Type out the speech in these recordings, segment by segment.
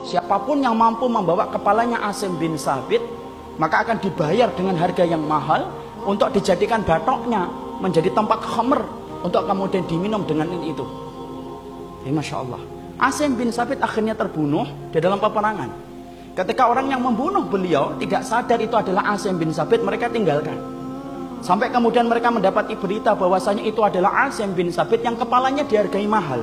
Siapapun yang mampu membawa kepalanya Asim bin Sabit, maka akan dibayar dengan harga yang mahal untuk dijadikan batoknya menjadi tempat khamr untuk kemudian diminum dengan itu. Masya Allah. Asim bin Sabit akhirnya terbunuh di dalam peperangan. Ketika orang yang membunuh beliau tidak sadar itu adalah Asim bin Sabit, mereka tinggalkan. Sampai kemudian mereka mendapati berita bahwasanya itu adalah Asim bin Sabit yang kepalanya dihargai mahal.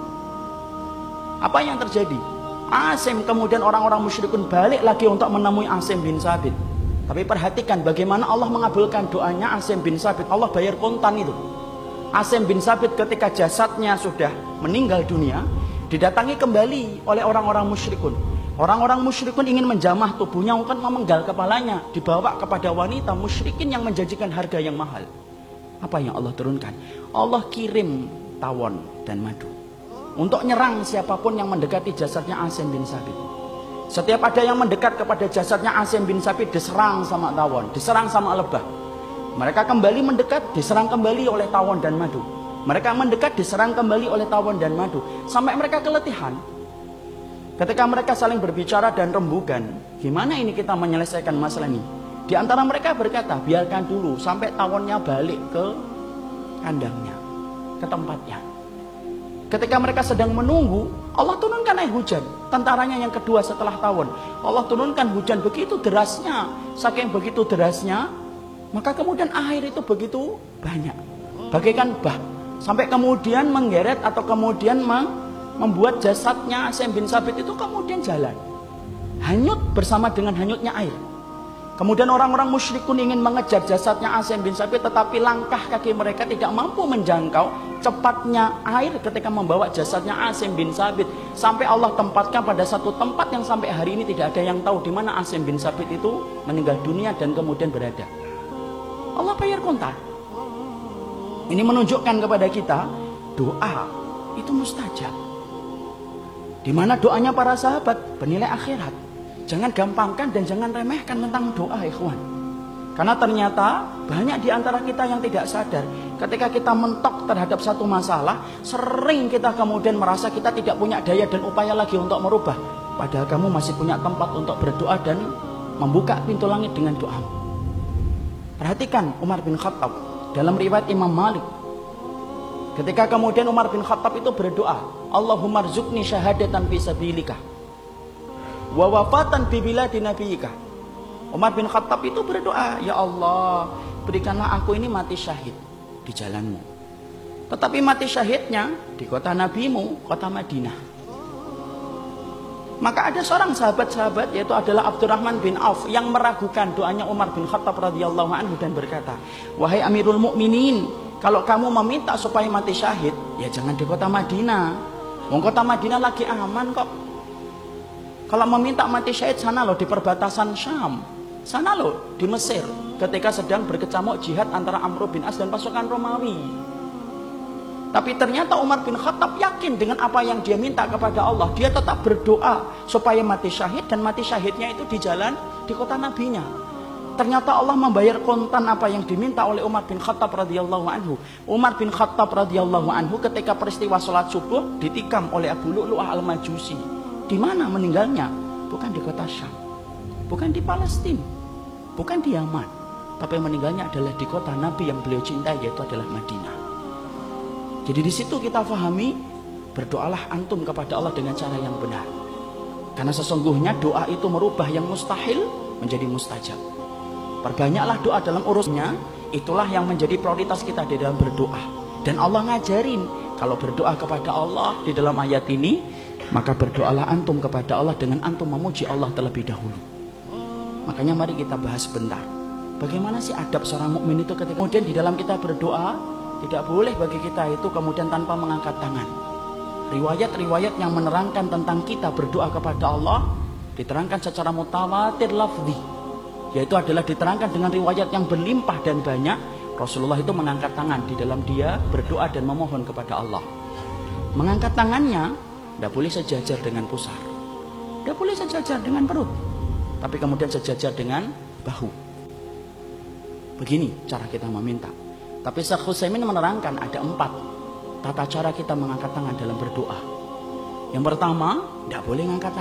Apa yang terjadi? Asim kemudian orang-orang musyrikun balik lagi untuk menemui Asim bin Sabit. Tapi perhatikan bagaimana Allah mengabulkan doanya Asim bin Sabit. Allah bayar kontan itu. Asim bin Sabit ketika jasadnya sudah meninggal dunia, didatangi kembali oleh orang-orang musyrikun. Orang-orang musyrikun ingin menjamah tubuhnya, untuk memenggal kepalanya, dibawa kepada wanita musyrikin yang menjanjikan harga yang mahal. Apa yang Allah turunkan? Allah kirim tawon dan madu untuk nyerang siapapun yang mendekati jasadnya Asim bin Sabit. Setiap ada yang mendekat kepada jasadnya Asim bin Sabit, diserang sama tawon, diserang sama lebah. Mereka kembali mendekat, diserang kembali oleh tawon dan madu. Mereka mendekat, diserang kembali oleh tawon dan madu, sampai mereka keletihan. Ketika mereka saling berbicara dan rembugan, gimana ini kita menyelesaikan masalah ini? Di antara mereka berkata, biarkan dulu sampai tawonnya balik ke kandangnya, ke tempatnya. Ketika mereka sedang menunggu, Allah turunkan air hujan. Tentaranya yang kedua setelah tawon, Allah turunkan hujan begitu derasnya. Saking begitu derasnya, maka kemudian air itu begitu banyak, bagaikan bah, sampai kemudian menggeret atau kemudian membuat jasadnya Asim bin Sabit itu kemudian jalan, hanyut bersama dengan hanyutnya air. Kemudian orang-orang musyrikun ingin mengejar jasadnya Asim bin Sabit, tetapi langkah kaki mereka tidak mampu menjangkau cepatnya air ketika membawa jasadnya Asim bin Sabit, sampai Allah tempatkan pada satu tempat yang sampai hari ini tidak ada yang tahu di mana Asim bin Sabit itu meninggal dunia dan kemudian berada. Allah bayar kontan. Ini menunjukkan kepada kita doa itu mustajab. Di mana doanya para sahabat bernilai akhirat. Jangan gampangkan dan jangan remehkan tentang doa, ikhwan. Karena ternyata banyak di antara kita yang tidak sadar, ketika kita mentok terhadap satu masalah, sering kita kemudian merasa kita tidak punya daya dan upaya lagi untuk merubah. Padahal kamu masih punya tempat untuk berdoa dan membuka pintu langit dengan doamu. Perhatikan Umar bin Khattab dalam riwayat Imam Malik. Ketika kemudian Umar bin Khattab itu berdoa, Allahumma rzuqni syahadatan fi sabilika wa wafatan fi biladi nabiyika. Umar bin Khattab itu berdoa, ya Allah, berikanlah aku ini mati syahid di jalanmu. Tetapi mati syahidnya di kota nabimu, kota Madinah. Maka ada seorang sahabat-sahabat, yaitu adalah Abdurrahman bin Auf, yang meragukan doanya Umar bin Khattab radhiyallahu anhu dan berkata, wahai Amirul Mukminin, kalau kamu meminta supaya mati syahid, ya jangan di kota Madinah. Kota Madinah lagi aman kok. Kalau meminta mati syahid, sana loh di perbatasan Syam, sana loh di Mesir, ketika sedang berkecamuk jihad antara Amr bin As dan pasukan Romawi. Tapi ternyata Umar bin Khattab yakin dengan apa yang dia minta kepada Allah. Dia tetap berdoa supaya mati syahid, dan mati syahidnya itu di jalan di kota nabinya. Ternyata Allah membayar kontan apa yang diminta oleh Umar bin Khattab radhiyallahu anhu. Umar bin Khattab radhiyallahu anhu ketika peristiwa sholat subuh ditikam oleh Abu Lu'lu'ah al-Majusi. Di mana meninggalnya? Bukan di kota Syam, bukan di Palestina, bukan di Yaman, tapi meninggalnya adalah di kota Nabi yang beliau cintai, yaitu adalah Madinah. Jadi di situ kita fahami, berdoalah antum kepada Allah dengan cara yang benar. Karena sesungguhnya doa itu merubah yang mustahil menjadi mustajab. Perbanyaklah doa dalam urusnya, itulah yang menjadi prioritas kita di dalam berdoa. Dan Allah ngajarin, kalau berdoa kepada Allah di dalam ayat ini, maka berdoalah antum kepada Allah dengan antum memuji Allah terlebih dahulu. Makanya mari kita bahas sebentar, bagaimana sih adab seorang mukmin itu ketika kemudian di dalam kita berdoa. Tidak boleh bagi kita itu kemudian tanpa mengangkat tangan. Riwayat-riwayat yang menerangkan tentang kita berdoa kepada Allah diterangkan secara mutawatir lafzi, yaitu adalah diterangkan dengan riwayat yang berlimpah dan banyak. Rasulullah itu mengangkat tangan di dalam dia berdoa dan memohon kepada Allah. Mengangkat tangannya tidak boleh sejajar dengan pusar, tidak boleh sejajar dengan perut, tapi kemudian sejajar dengan bahu. Begini cara kita meminta. Tapi Syekh Utsaimin menerangkan ada 4 tata cara kita mengangkat tangan dalam berdoa. Yang pertama, tidak boleh mengangkat tangan